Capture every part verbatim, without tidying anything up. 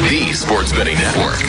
the Sports Betting Network.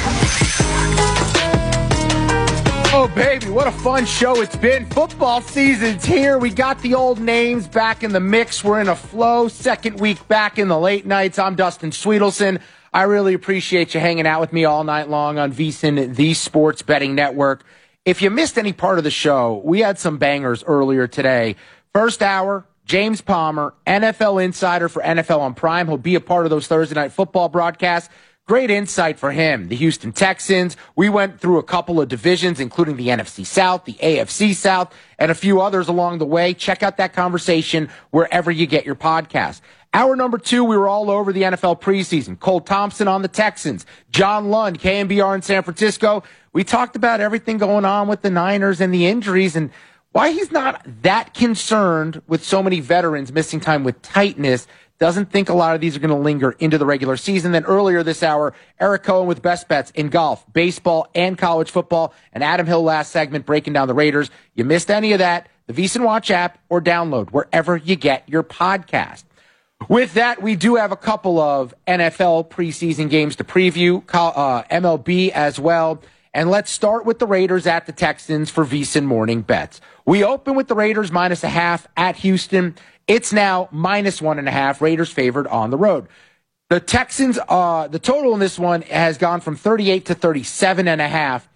Oh, baby, what a fun show it's been. Football season's here. We got the old names back in the mix. We're in a flow. Second week back in the late nights. I'm Dustin Sweetelson. I really appreciate you hanging out with me all night long on VSiN, the Sports Betting Network. If you missed any part of the show, we had some bangers earlier today. First hour, James Palmer, N F L insider for N F L on Prime. He'll be a part of those Thursday night football broadcasts. Great insight for him. The Houston Texans. We went through a couple of divisions, including the N F C South, the A F C South, and a few others along the way. Check out that conversation wherever you get your podcast. Hour number two, we were all over the N F L preseason. Cole Thompson on the Texans. John Lund, K N B R in San Francisco. We talked about everything going on with the Niners and the injuries and why he's not that concerned with so many veterans missing time with tightness. Doesn't think a lot of these are going to linger into the regular season. Then earlier this hour, Eric Cohen with Best Bets in golf, baseball, and college football. And Adam Hill last segment breaking down the Raiders. You missed any of that, the VSiN Watch app or download wherever you get your podcast. With that, we do have a couple of N F L preseason games to preview, uh, M L B as well. And let's start with the Raiders at the Texans for VSiN Morning Bets. We open with the Raiders minus a half at Houston. It's now minus one and a half. Raiders favored on the road. The Texans, uh, the total in this one has gone from thirty-eight to thirty-seven and a half.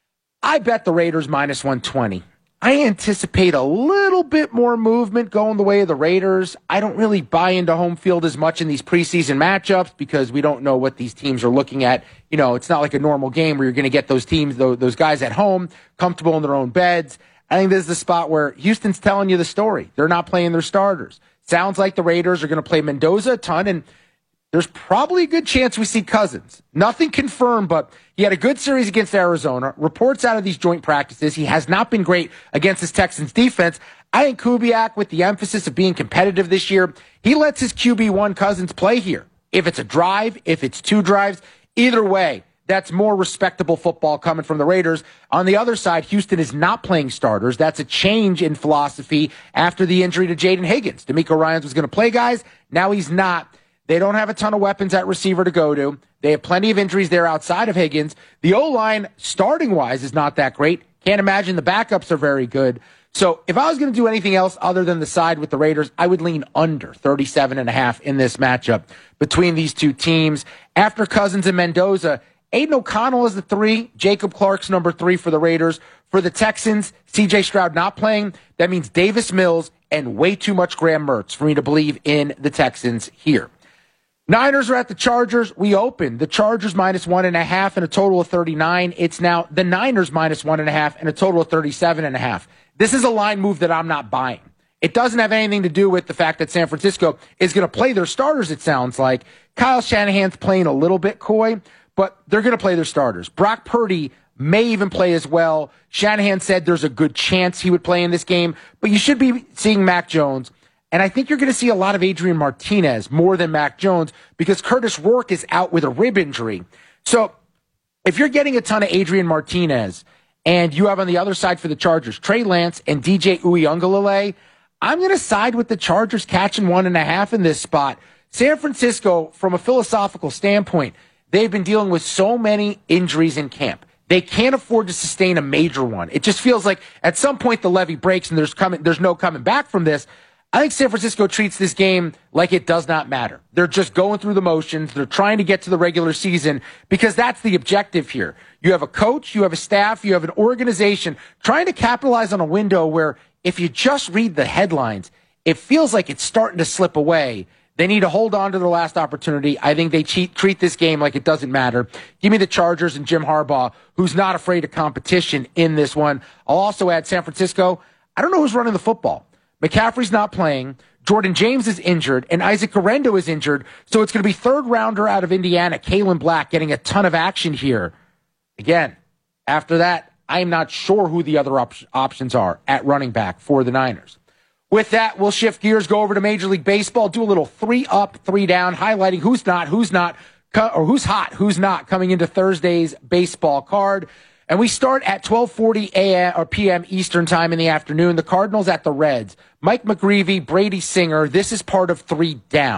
I bet the Raiders minus one twenty. I anticipate a little bit more movement going the way of the Raiders. I don't really buy into home field as much in these preseason matchups because we don't know what these teams are looking at. You know, it's not like a normal game where you're going to get those teams, those guys at home, comfortable in their own beds. I think this is the spot where Houston's telling you the story. They're not playing their starters. Sounds like the Raiders are going to play Mendoza a ton, and there's probably a good chance we see Cousins. Nothing confirmed, but he had a good series against Arizona. Reports out of these joint practices, he has not been great against this Texans defense. I think Kubiak, with the emphasis of being competitive this year, he lets his Q B one Cousins play here. If it's a drive, if it's two drives, either way, that's more respectable football coming from the Raiders. On the other side, Houston is not playing starters. That's a change in philosophy after the injury to Jaden Higgins. DeMeco Ryans was going to play guys. Now he's not. They don't have a ton of weapons at receiver to go to. They have plenty of injuries there outside of Higgins. The O-line, starting-wise, is not that great. Can't imagine the backups are very good. So if I was going to do anything else other than the side with the Raiders, I would lean under thirty-seven and a half in this matchup between these two teams. After Cousins and Mendoza, Aiden O'Connell is the three. Jacob Clark's number three for the Raiders. For the Texans, C J Stroud not playing. That means Davis Mills and way too much Graham Mertz for me to believe in the Texans here. Niners are at the Chargers. We opened the Chargers minus one and a half and a total of thirty-nine. It's now the Niners minus one and a half and a total of thirty-seven and a half. This is a line move that I'm not buying. It doesn't have anything to do with the fact that San Francisco is going to play their starters, it sounds like. Kyle Shanahan's playing a little bit coy, but they're going to play their starters. Brock Purdy may even play as well. Shanahan said there's a good chance he would play in this game, but you should be seeing Mac Jones. And I think you're going to see a lot of Adrian Martinez more than Mac Jones because Curtis Rourke is out with a rib injury. So if you're getting a ton of Adrian Martinez and you have on the other side for the Chargers, Trey Lance and D J Uiagalelei, I'm going to side with the Chargers catching one and a half in this spot. San Francisco, from a philosophical standpoint, they've been dealing with so many injuries in camp. They can't afford to sustain a major one. It just feels like at some point the levee breaks and there's coming, there's no coming back from this. I think San Francisco treats this game like it does not matter. They're just going through the motions. They're trying to get to the regular season because that's the objective here. You have a coach, you have a staff, you have an organization trying to capitalize on a window where if you just read the headlines, it feels like it's starting to slip away. They need to hold on to their last opportunity. I think they cheat, treat this game like it doesn't matter. Give me the Chargers and Jim Harbaugh, who's not afraid of competition in this one. I'll also add San Francisco. I don't know who's running the football. McCaffrey's not playing. Jordan James is injured, and Isaac Guerrero is injured. So it's going to be third rounder out of Indiana, Kalen Black, getting a ton of action here. Again, after that, I am not sure who the other op- options are at running back for the Niners. With that, we'll shift gears, go over to Major League Baseball, do a little three up, three down, highlighting who's not, who's not, or who's hot, who's not coming into Thursday's baseball card. And we start at twelve forty a.m. or p m. Eastern time in the afternoon. The Cardinals at the Reds. Mike McGreevy, Brady Singer. This is part of three down.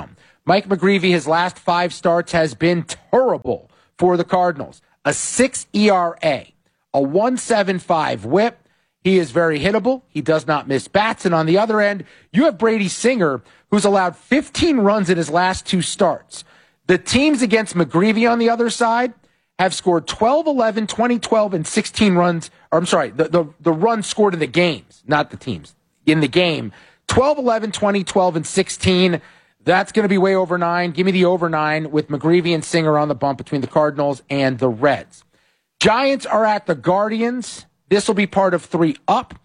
Mike McGreevy, his last five starts has been terrible for the Cardinals. A six E R A, a one point seven five whip. He is very hittable. He does not miss bats. And on the other end, you have Brady Singer, who's allowed fifteen runs in his last two starts. The teams against McGreevy on the other side have scored twelve, eleven, twenty, twelve, and sixteen runs. Or I'm sorry, the, the, the runs scored in the games, not the teams. In the game, twelve, eleven, twenty, twelve, and sixteen. That's going to be way over nine. Give me the over nine with McGreevy and Singer on the bump between the Cardinals and the Reds. Giants are at the Guardians. This will be part of three up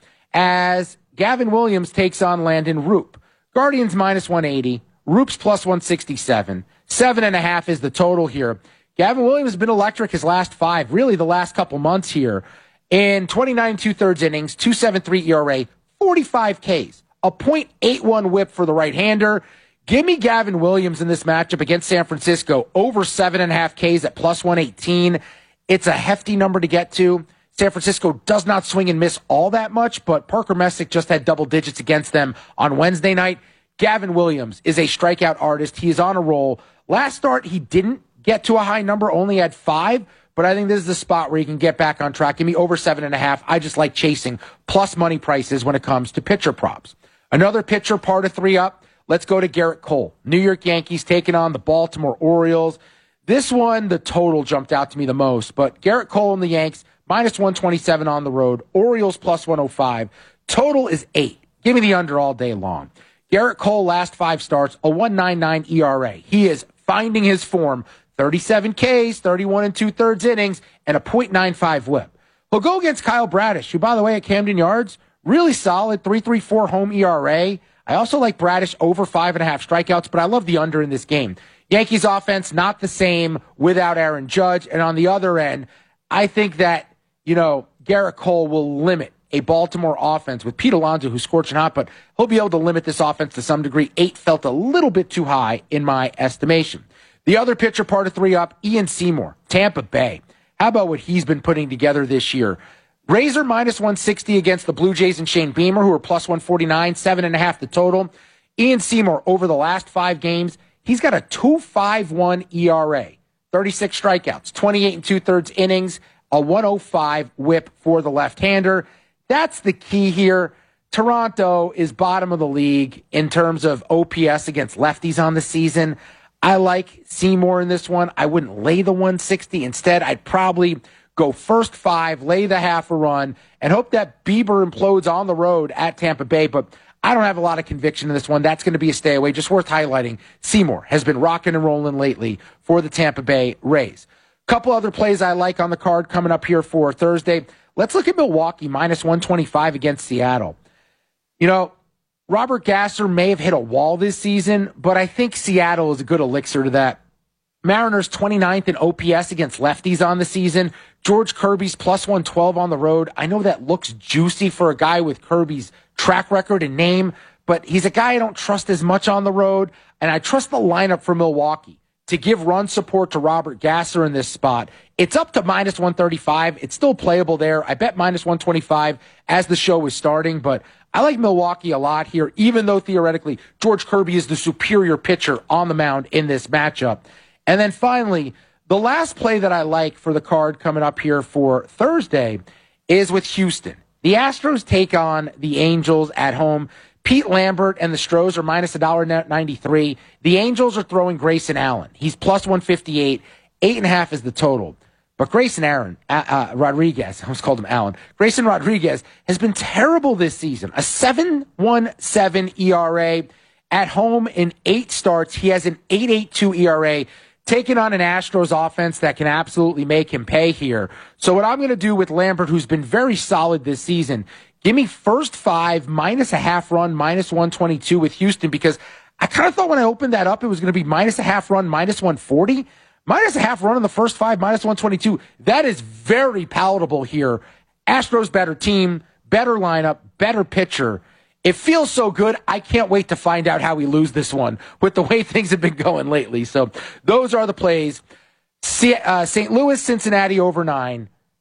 as Gavin Williams takes on Landon Roop. Guardians minus one eighty. Roop's plus one sixty-seven. Seven and a half is the total here. Gavin Williams has been electric his last five, really the last couple months here. In twenty-nine and two-thirds innings, two point seven three E R A, forty-five Ks, a point eight one whip for the right-hander. Give me Gavin Williams in this matchup against San Francisco, over seven and a half Ks at plus one eighteen. It's a hefty number to get to. San Francisco does not swing and miss all that much, but Parker Messick just had double digits against them on Wednesday night. Gavin Williams is a strikeout artist. He is on a roll. Last start, he didn't get to a high number, only had five, but I think this is the spot where he can get back on track. Give me over seven and a half. I just like chasing plus money prices when it comes to pitcher props. Another pitcher, part of three up. Let's go to Garrett Cole. New York Yankees taking on the Baltimore Orioles. This one, the total jumped out to me the most, but Garrett Cole and the Yanks, minus one twenty-seven on the road. Orioles plus one oh five. Total is eight. Give me the under all day long. Garrett Cole, last five starts, a one ninety-nine E R A. He is finding his form. thirty-seven Ks, thirty-one and two-thirds innings, and a point nine five whip. He'll go against Kyle Bradish, who, by the way, at Camden Yards, really solid, three point three four home E R A. I also like Bradish over five and a half strikeouts, but I love the under in this game. Yankees offense, not the same without Aaron Judge. And on the other end, I think that, you know, Garrett Cole will limit a Baltimore offense with Pete Alonso, who's scorching hot, but he'll be able to limit this offense to some degree. Eight felt a little bit too high in my estimation. The other pitcher, part of three up, Ian Seymour, Tampa Bay. How about what he's been putting together this year? Razor minus one sixty against the Blue Jays and Shane Beamer, who are plus one forty-nine, seven and a half the total. Ian Seymour, over the last five games, he's got a two point five one E R A, thirty-six strikeouts, twenty-eight and two-thirds innings, a one oh five whip for the left-hander. That's the key here. Toronto is bottom of the league in terms of O P S against lefties on the season. I like Seymour in this one. I wouldn't lay the one sixty. Instead, I'd probably go first five, lay the half a run, and hope that Bieber implodes on the road at Tampa Bay. But I don't have a lot of conviction in this one. That's going to be a stay away. Just worth highlighting. Seymour has been rocking and rolling lately for the Tampa Bay Rays. Couple other plays I like on the card coming up here for Thursday. Let's look at Milwaukee, minus one twenty-five against Seattle. You know, Robert Gasser may have hit a wall this season, but I think Seattle is a good elixir to that. Mariners twenty-ninth in O P S against lefties on the season. George Kirby's plus one twelve on the road. I know that looks juicy for a guy with Kirby's track record and name, but he's a guy I don't trust as much on the road, and I trust the lineup for Milwaukee to give run support to Robert Gasser in this spot. It's up to minus one thirty-five. It's still playable there. I bet minus one twenty-five as the show is starting, but I like Milwaukee a lot here, even though theoretically George Kirby is the superior pitcher on the mound in this matchup. And then finally, the last play that I like for the card coming up here for Thursday is with Houston. The Astros take on the Angels at home. Pete Lambert and the Stros are minus one ninety-three. The Angels are throwing Grayson Allen. He's plus one fifty-eight. Eight and a half is the total. But Grayson Aaron, uh, uh, Rodriguez, I almost called him Allen. Grayson Rodriguez has been terrible this season. A seven point one seven E R A at home in eight starts. He has an eight point eight two E R A. Taking on an Astros offense that can absolutely make him pay here. So what I'm going to do with Lambert, who's been very solid this season, give me first five, minus a half run, minus one twenty-two with Houston, because I kind of thought when I opened that up, it was going to be minus a half run, minus one forty. Minus a half run in the first five, minus one twenty-two. That is very palatable here. Astros better team, better lineup, better pitcher. It feels so good. I can't wait to find out how we lose this one with the way things have been going lately. So those are the plays. C- uh, Saint Louis, Cincinnati over nine.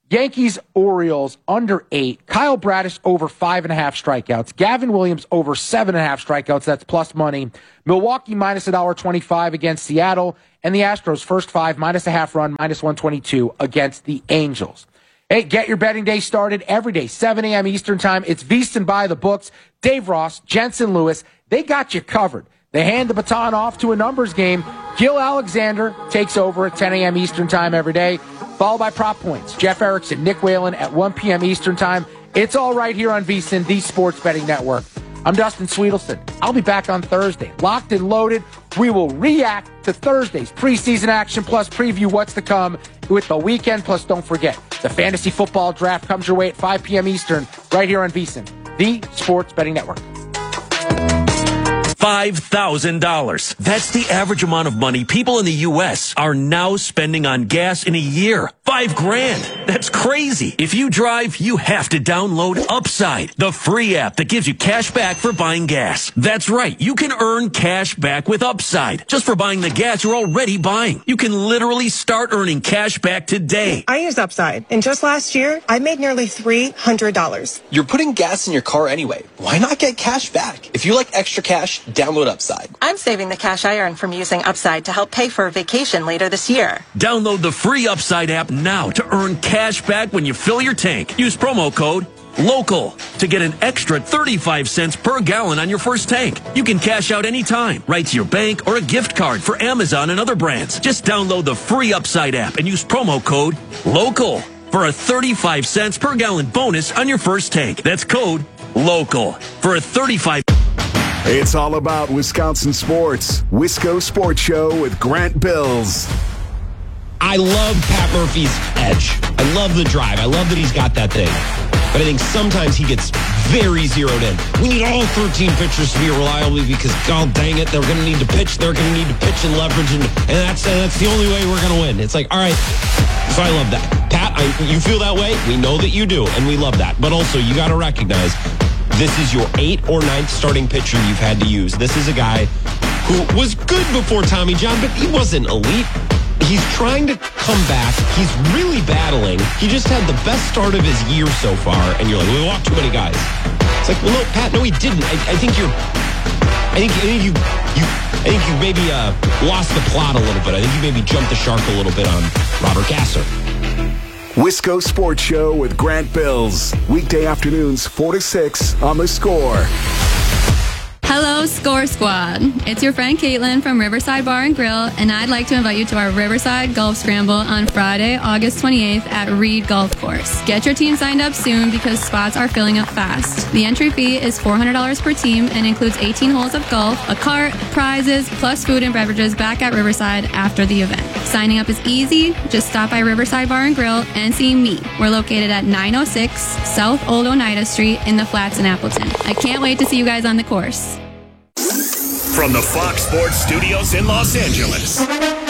Yankees, Orioles, under eight. Kyle Bradish over five and a half strikeouts. Gavin Williams over seven and a half strikeouts. That's plus money. Milwaukee minus one dollar twenty-five against Seattle. And the Astros first five, minus a half run, minus one twenty-two against the Angels. Hey, get your betting day started every day, seven a.m. Eastern time. It's VSiN by the books. Dave Ross, Jensen Lewis, they got you covered. They hand the baton off to a numbers game. Gil Alexander takes over at ten a.m. Eastern time every day, followed by Prop Points. Jeff Erickson, Nick Whalen at one p.m. Eastern time. It's all right here on VSiN, the Sports Betting Network. I'm Dustin Sweetelson. I'll be back on Thursday. Locked and loaded. We will react to Thursday's preseason action plus preview what's to come with the weekend. Plus, don't forget, the fantasy football draft comes your way at five p.m. Eastern right here on VSiN, the Sports Betting Network. five thousand dollars. That's the average amount of money people in the U S are now spending on gas in a year. Five grand. That's crazy. If you drive, you have to download Upside, the free app that gives you cash back for buying gas. That's right. You can earn cash back with Upside just for buying the gas you're already buying. You can literally start earning cash back today. I use Upside, and just last year, I made nearly three hundred dollars. You're putting gas in your car anyway. Why not get cash back? If you like extra cash, download Upside. I'm saving the cash I earn from using Upside to help pay for a vacation later this year. Download the free Upside app now to earn cash back when you fill your tank. Use promo code LOCAL to get an extra thirty-five cents per gallon on your first tank. You can cash out anytime, right to your bank or a gift card for Amazon and other brands. Just download the free Upside app and use promo code LOCAL for a thirty-five cents per gallon bonus on your first tank. That's code LOCAL for a thirty-five. It's all about Wisconsin sports. Wisco Sports Show with Grant Bills. I love Pat Murphy's edge. I love the drive. I love that he's got that thing. But I think sometimes he gets very zeroed in. We need all thirteen pitchers to be reliable because, god dang it, they're going to need to pitch. They're going to need to pitch and leverage. And, and that's, and that's the only way we're going to win. It's like, all right. So I love that. Pat, I, you feel that way? We know that you do, and we love that. But also, you got to recognize this is your eighth or ninth starting pitcher you've had to use. This is a guy who was good before Tommy John, but he wasn't elite. He's trying to come back. He's really battling. He just had the best start of his year so far, and you're like, we walked too many guys. It's like, well, no, Pat, no, he didn't. I, I think you're. I think, I think you, you, I think you maybe uh, lost the plot a little bit. I think you maybe jumped the shark a little bit on Robert Gasser. Wisco Sports Show with Grant Bills. Weekday afternoons, four to six on The Score. Hello, Score Squad. It's your friend Caitlin from Riverside Bar and Grill, and I'd like to invite you to our Riverside Golf Scramble on Friday, August twenty-eighth at Reed Golf Course. Get your team signed up soon because spots are filling up fast. The entry fee is four hundred dollars per team and includes eighteen holes of golf, a cart, prizes, plus food and beverages back at Riverside after the event. Signing up is easy. Just stop by Riverside Bar and Grill and see me. We're located at nine oh six South Old Oneida Street in the Flats in Appleton. I can't wait to see you guys on the course. From the Fox Sports Studios in Los Angeles,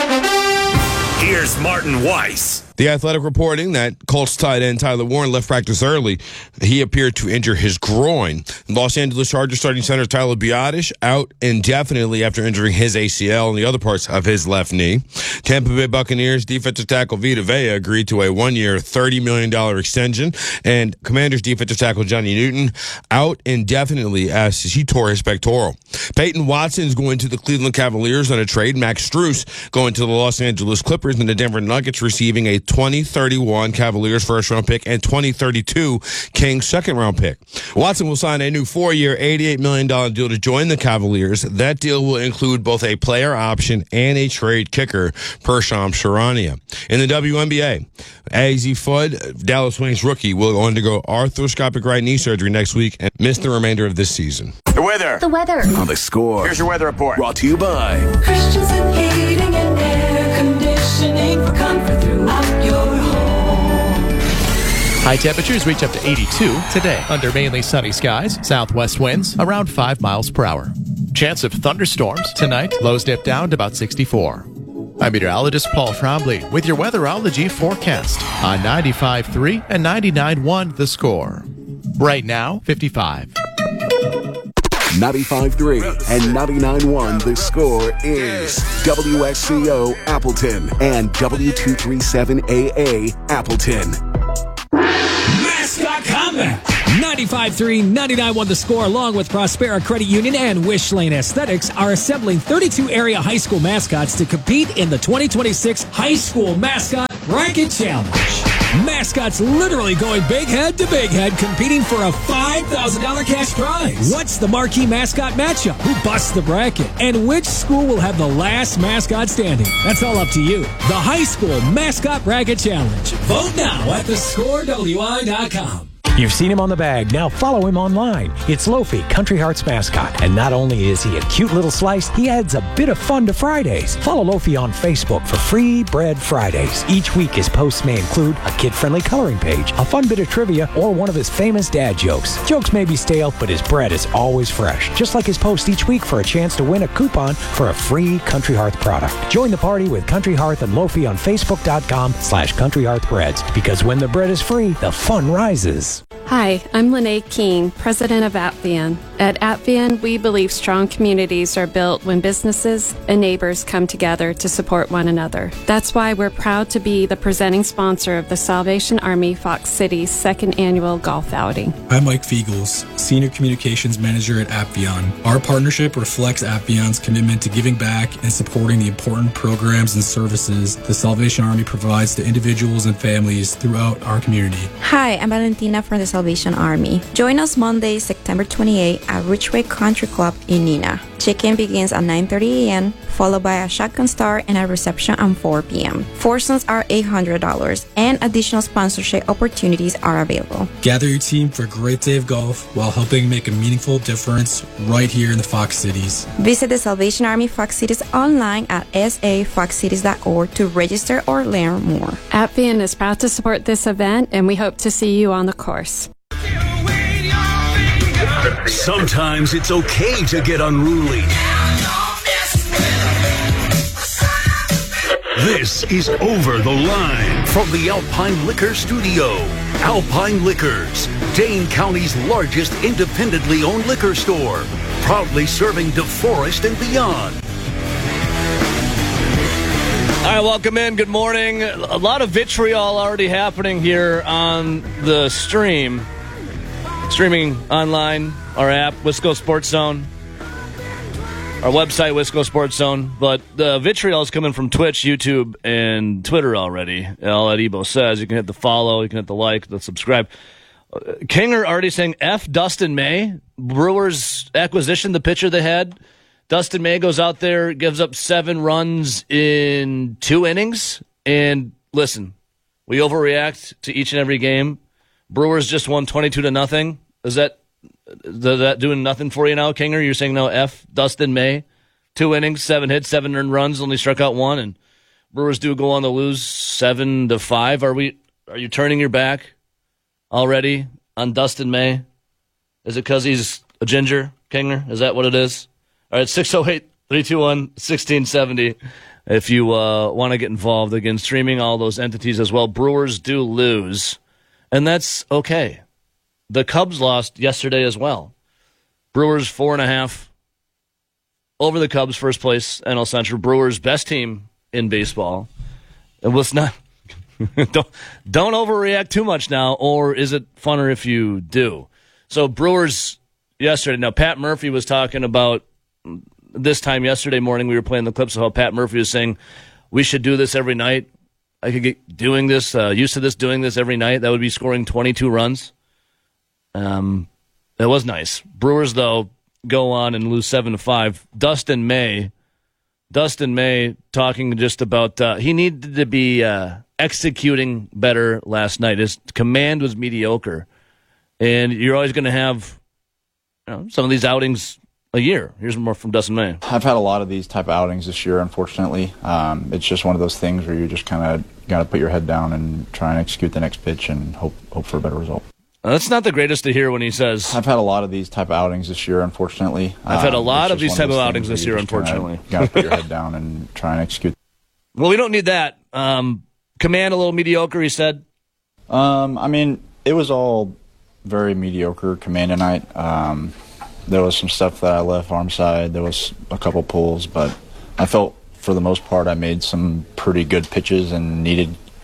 here's Martin Weiss. The Athletic reporting that Colts tight end Tyler Warren left practice early. He appeared to injure his groin. Los Angeles Chargers starting center Tyler Biadasz out indefinitely after injuring his A C L and the other parts of his left knee. Tampa Bay Buccaneers defensive tackle Vita Vea agreed to a one-year, thirty million dollars extension. And Commanders defensive tackle Johnny Newton out indefinitely as he tore his pectoral. Peyton Watson's going to the Cleveland Cavaliers on a trade. Max Strus going to the Los Angeles Clippers, and the Denver Nuggets receiving a twenty thirty-one Cavaliers first-round pick and twenty thirty-two Kings second-round pick. Watson will sign a new four-year, eighty-eight million dollars deal to join the Cavaliers. That deal will include both a player option and a trade kicker per Shams Charania. In the W N B A, Azzi Fudd, Dallas Wings rookie, will undergo arthroscopic right knee surgery next week and miss the remainder of this season. The weather. The weather. On The Score. Here's your weather report. Brought to you by Christensen Heating and Air Conditioning for comfort throughout your home. High temperatures reach up to eighty-two today under mainly sunny skies. Southwest winds around five miles per hour. Chance of thunderstorms tonight. Lows dip down to about sixty-four. I'm meteorologist Paul Trombley with your weatherology forecast on ninety-five point three and ninety-nine point one The Score. Right now, fifty-five. ninety-five point three and ninety-nine point one The Score is W S C O Appleton and W two thirty-seven A A Appleton. match. ninety-five three, ninety-nine one The Score, along with Prospera Credit Union and Wish Lane Aesthetics, are assembling thirty-two area high school mascots to compete in the twenty twenty-six High School Mascot Bracket Challenge. Mascots literally going big head to big head, competing for a five thousand dollars cash prize. What's the marquee mascot matchup? Who busts the bracket? And which school will have the last mascot standing? That's all up to you. The High School Mascot Bracket Challenge. Vote now at the score W I dot com. You've seen him on the bag. Now follow him online. It's Lofi, Country Hearts mascot. And not only is he a cute little slice, he adds a bit of fun to Fridays. Follow Lofi on Facebook for Free Bread Fridays. Each week his posts may include a kid-friendly coloring page, a fun bit of trivia, or one of his famous dad jokes. Jokes may be stale, but his bread is always fresh. Just like his post each week for a chance to win a coupon for a free Country Hearth product. Join the party with Country Hearth and Lofi on Facebook.com slash Country Hearth Breads. Because when the bread is free, the fun rises. Hi, I'm Lene King, president of Appian. At Appian, we believe strong communities are built when businesses and neighbors come together to support one another. That's why we're proud to be the presenting sponsor of the Salvation Army Fox City's second annual golf outing. I'm Mike Fiegels, Senior Communications Manager at Appian. Our partnership reflects Appian's commitment to giving back and supporting the important programs and services the Salvation Army provides to individuals and families throughout our community. Hi, I'm Valentina from the Salvation Army. Join us Monday, September twenty-eighth at Ridgeway Country Club in Neenah. Check-in begins at nine thirty a.m., followed by a shotgun start and a reception at four p.m. Foursomes are eight hundred dollars, and additional sponsorship opportunities are available. Gather your team for a great day of golf while helping make a meaningful difference right here in the Fox Cities. Visit the Salvation Army Fox Cities online at s a fox cities dot org to register or learn more. Appian is proud to support this event, and we hope to see you on the course. Sometimes it's okay to get unruly. This is Over the Line from the Alpine Liquor Studio. Alpine Liquors, Dane County's largest independently owned liquor store, proudly serving DeForest and beyond. All right, welcome in. Good morning. A lot of vitriol already happening here on the stream. Streaming online, our app, Wisco Sports Zone, our website, Wisco Sports Zone. But the vitriol is coming from Twitch, YouTube, and Twitter already. All that Ebo says. You can hit the follow, you can hit the like, the subscribe. Uh, Kinger already saying F Dustin May. Brewers acquisition, the pitcher they had. Dustin May goes out there, gives up seven runs in two innings. And listen, we overreact to each and every game. Brewers just won twenty-two to nothing. Is that is that doing nothing for you now, Kinger? You're saying no. F Dustin May, two innings, seven hits, seven earned runs, only struck out one, and Brewers do go on to lose seven to five. Are we? Are you turning your back already on Dustin May? Is it because he's a ginger, Kinger? Is that what it is? All right, six oh eight, three two one, one six seven zero. If you uh, want to get involved, again, streaming all those entities as well. Brewers do lose. And that's okay. The Cubs lost yesterday as well. Brewers four and a half over the Cubs, first place, N L Central. Brewers best team in baseball. And let's not don't don't overreact too much now, or is it funner if you do? So Brewers yesterday. Now Pat Murphy was talking about this time yesterday morning. We were playing the clips of how Pat Murphy was saying we should do this every night. I could get doing this, uh, used to this, doing this every night. That would be scoring twenty-two runs. Um, that was nice. Brewers, though, go on and lose seven to five. Dustin May, Dustin May talking just about uh, he needed to be uh, executing better last night. His command was mediocre, and you're always going to have you know, some of these outings a year. Here's more from Dustin May. I've had a lot of these type of outings this year, unfortunately. Um, it's just one of those things where you just kind of got to put your head down and try and execute the next pitch and hope hope for a better result. Uh, that's not the greatest to hear when he says... I've had a lot of these type of outings this year, unfortunately. I've had a lot um, of these type of outings this year, unfortunately. Got to put your head down and try and execute. Well, we don't need that. Um, command a little mediocre, he said. Um, I mean, it was all very mediocre command tonight. Um, there was some stuff that I left arm side. There was a couple pulls, but I felt for the most part I made some pretty good pitches and needed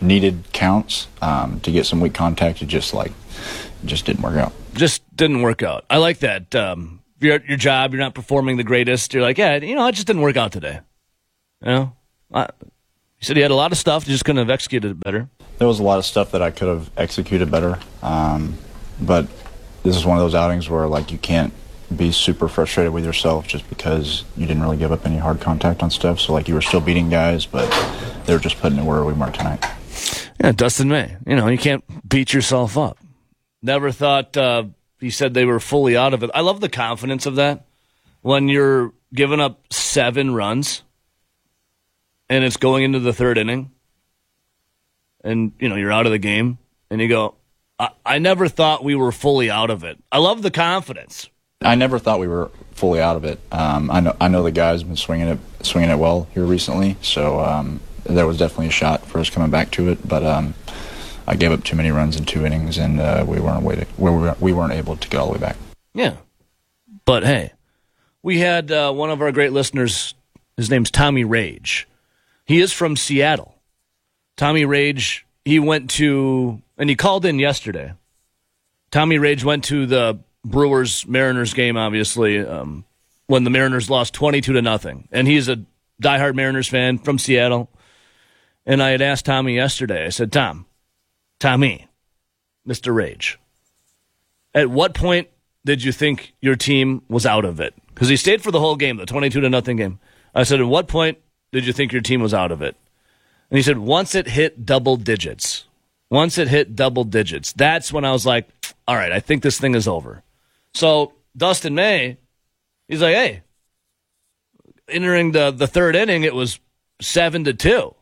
needed counts um, to get some weak contact. It just like it just didn't work out. Just didn't work out. I like that. Um, you're at your job, you're not performing the greatest. You're like, yeah, you know, it just didn't work out today. You know, I, you said you had a lot of stuff, you just couldn't have executed it better. There was a lot of stuff that I could have executed better, um, but this is one of those outings where like you can't be super frustrated with yourself just because you didn't really give up any hard contact on stuff. So like you were still beating guys, but they were just putting it where we weren't tonight. Yeah, Dustin May. You know, you can't beat yourself up. Never thought uh, he said they were fully out of it. I love the confidence of that. When you're giving up seven runs and it's going into the third inning and, you know, you're out of the game and you go, I, I never thought we were fully out of it. I love the confidence. I never thought we were fully out of it. Um, I know I know the guys have been swinging it swinging it well here recently, so um, there was definitely a shot for us coming back to it. But um, I gave up too many runs in two innings, and uh, we weren't waiting, we weren't we weren't able to get all the way back. Yeah, but hey, we had uh, one of our great listeners. His name's Tommy Rage. He is from Seattle. Tommy Rage. He went to and he called in yesterday. Tommy Rage went to the Brewers-Mariners game, obviously, um, when the Mariners lost twenty-two to nothing. And he's a diehard Mariners fan from Seattle. And I had asked Tommy yesterday, I said, Tom, Tommy, Mister Rage, at what point did you think your team was out of it? Because he stayed for the whole game, the twenty-two to nothing game. I said, at what point did you think your team was out of it? And he said, once it hit double digits. Once it hit double digits. That's when I was like, all right, I think this thing is over. So Dustin May, he's like, hey, entering the, the third inning, it was seven to two.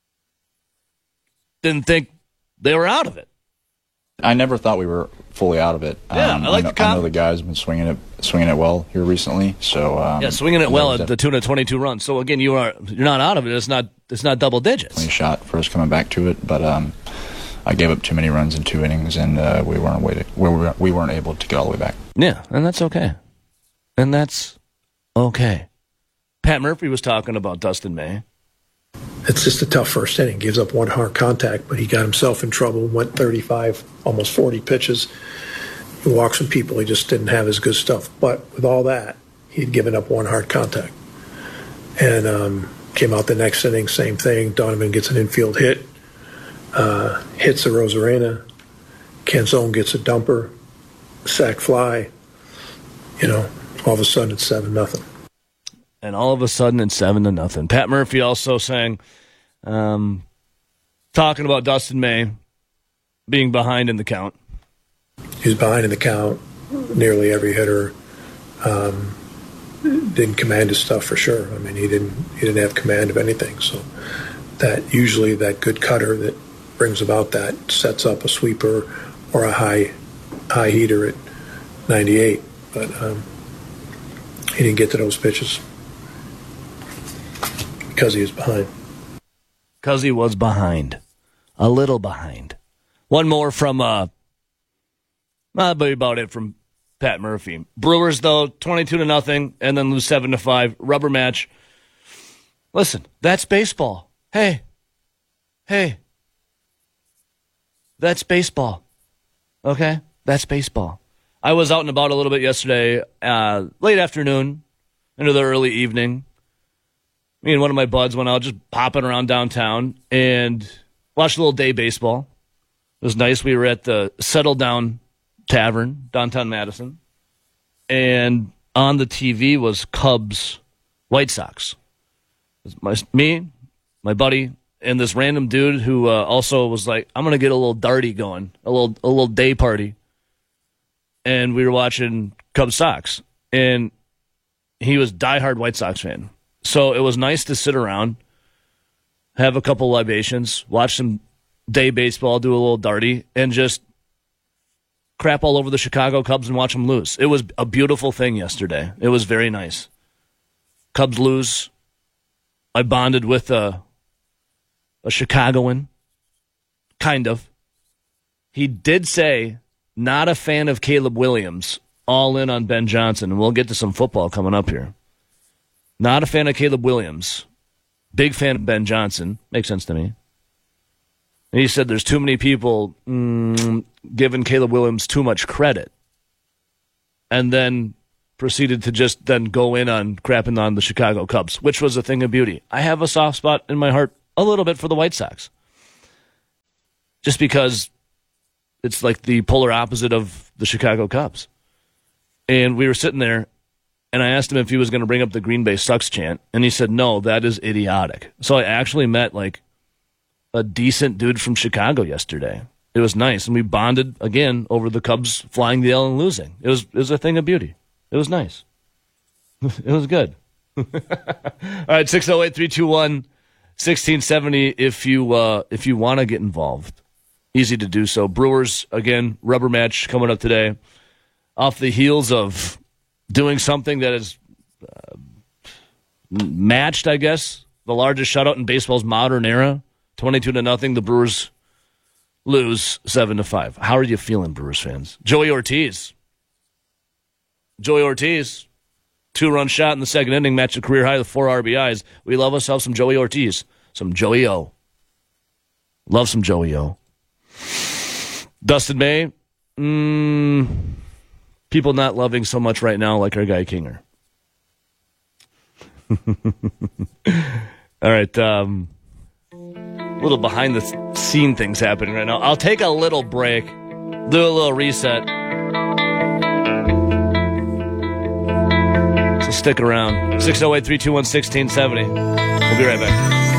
Didn't think they were out of it. I never thought we were fully out of it. Yeah, um, I like I know, the comp- I know the guys have been swinging it swinging it well here recently. So um, yeah, swinging it well at the tune of twenty-two runs. So again, you are you're not out of it. It's not it's not double digits. A shot for us coming back to it, but um, I gave up too many runs in two innings, and uh, we weren't waiting, we, were, we weren't able to get all the way back. Yeah, and that's okay. And that's okay. Pat Murphy was talking about Dustin May. It's just a tough first inning. Gives up one hard contact, but he got himself in trouble, went thirty-five, almost forty pitches. He walked some people. He just didn't have his good stuff. But with all that, he'd given up one hard contact. And um, came out the next inning, same thing. Donovan gets an infield hit. Uh, hits a Rosarena. Canzone gets a dumper, sac fly. You know, all of a sudden it's seven nothing. And all of a sudden it's seven to nothing. Pat Murphy also saying, um, talking about Dustin May being behind in the count. He was behind in the count. Nearly every hitter um, didn't command his stuff for sure. I mean, he didn't he didn't have command of anything. So that usually that good cutter that brings about that sets up a sweeper or a high high heater at ninety-eight, but um, he didn't get to those pitches because he was behind. Because he was behind, a little behind. One more from uh, that'll be about it from Pat Murphy. Brewers though twenty-two to nothing, and then lose seven to five. Rubber match. Listen, that's baseball. Hey, hey. That's baseball, okay? That's baseball. I was out and about a little bit yesterday, uh, late afternoon, into the early evening. Me and one of my buds went out just popping around downtown and watched a little day baseball. It was nice. We were at the Settle Down Tavern, downtown Madison, and on the T V was Cubs White Sox. It was my, me, my buddy, and this random dude who uh, also was like, I'm going to get a little darty going, a little a little day party. And we were watching Cubs Sox. And he was a diehard White Sox fan. So it was nice to sit around, have a couple libations, watch some day baseball, do a little darty, and just crap all over the Chicago Cubs and watch them lose. It was a beautiful thing yesterday. It was very nice. Cubs lose. I bonded with a... a Chicagoan, kind of. He did say, not a fan of Caleb Williams, all in on Ben Johnson, and we'll get to some football coming up here. Not a fan of Caleb Williams, big fan of Ben Johnson, makes sense to me. And he said there's too many people mm, giving Caleb Williams too much credit. And then proceeded to just then go in on crapping on the Chicago Cubs, which was a thing of beauty. I have a soft spot in my heart a little bit for the White Sox. Just because it's like the polar opposite of the Chicago Cubs. And we were sitting there, and I asked him if he was going to bring up the Green Bay sucks chant, and he said, no, that is idiotic. So I actually met like a decent dude from Chicago yesterday. It was nice, and we bonded again over the Cubs flying the L and losing. It was it was a thing of beauty. It was nice. It was good. All right, six oh eight, three two one, one six seven oh if you uh, if you want to get involved. Easy to do so. Brewers, again, rubber match coming up today. Off the heels of doing something that is uh, matched, I guess, the largest shutout in baseball's modern era. twenty-two to nothing. The Brewers lose seven to five. How are you feeling, Brewers fans? Joey Ortiz. Joey Ortiz. Two-run shot in the second inning, matched a career high with four R B Is. We love ourselves some Joey Ortiz. Some Joey O. Love some Joey O. Dustin May. Mm, people not loving so much right now like our guy Kinger. All right. Um, a little behind-the-scene things happening right now. I'll take a little break, do a little reset. So stick around. six oh eight, three two one, one six seven oh. We'll be right back.